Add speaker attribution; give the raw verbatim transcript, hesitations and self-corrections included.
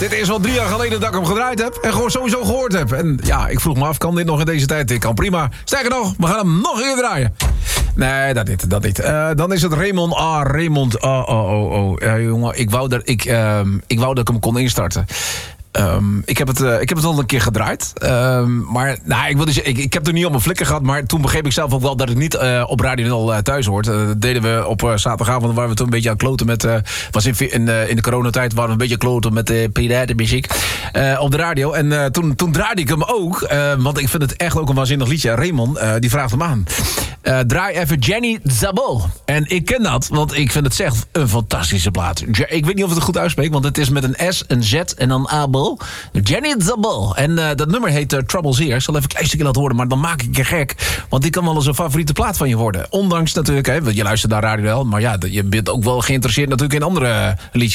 Speaker 1: Dit is al drie jaar geleden dat ik hem gedraaid heb. En gewoon sowieso gehoord heb. En ja, ik vroeg me af, kan dit nog in deze tijd? Dit kan prima. Sterker nog, we gaan hem nog een keer draaien. Nee, dat niet, dat niet. Uh, dan is het Raymond. Ah, Raymond. Oh, oh, oh, oh. Uh, jongen, ik wou, dat, ik, uh, ik wou dat ik hem kon instarten. Um, ik, heb het, uh, ik heb het al een keer gedraaid. Um, maar nou, ik, wil dus, ik, ik heb er niet op mijn flikken gehad. Maar toen begreep ik zelf ook wel dat het niet uh, op Radio nul uh, thuis hoort. Uh, dat deden we op uh, zaterdagavond. Waar we toen een beetje aan het kloten met... Uh, was in, in, uh, in de coronatijd waren we een beetje kloten met uh, piratenmuziek. Uh, op de radio. En uh, toen, toen draaide ik hem ook. Uh, want ik vind het echt ook een waanzinnig liedje. Raymond, uh, die vraagt hem aan. Uh, draai even Jenny Zabel. En ik ken dat, want ik vind het echt een fantastische plaat. Ik weet niet of het het goed uitspreekt, want het is met een S, een Z en dan Abel. Jenny Zabel. En uh, dat nummer heet uh, Troubles Here. Ik zal even een klein stukje laten horen, maar dan maak ik je gek. Want die kan wel eens een favoriete plaat van je worden. Ondanks natuurlijk, hè, want je luistert naar Radio L, maar ja, je bent ook wel geïnteresseerd natuurlijk in andere liedjes.